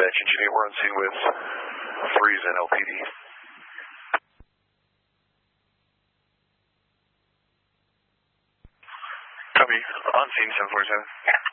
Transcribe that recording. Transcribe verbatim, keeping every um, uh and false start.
Dispatch engineer, we're on scene with threes and L P D. Copy. On scene, seven four seven.